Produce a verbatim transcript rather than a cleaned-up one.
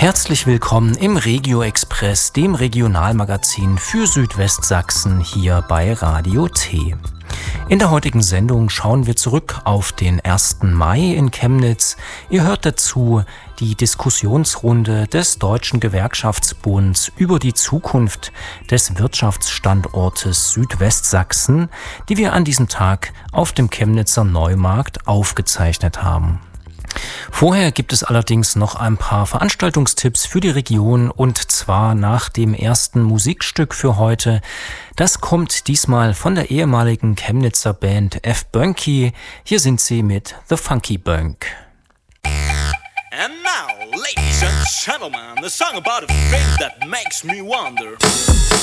Herzlich willkommen im Regio Express, dem Regionalmagazin für Südwestsachsen hier bei Radio T. In der heutigen Sendung schauen wir zurück auf den ersten Mai in Chemnitz. Ihr hört dazu die Diskussionsrunde des Deutschen Gewerkschaftsbunds über die Zukunft des Wirtschaftsstandortes Südwestsachsen, die wir an diesem Tag auf dem Chemnitzer Neumarkt aufgezeichnet haben. Vorher gibt es allerdings noch ein paar Veranstaltungstipps für die Region, und zwar nach dem ersten Musikstück für heute. Das kommt diesmal von der ehemaligen Chemnitzer Band F. Bunky. Hier sind sie mit The Funky Bunk. And now, ladies and gentlemen, the song about a thing that makes me wonder.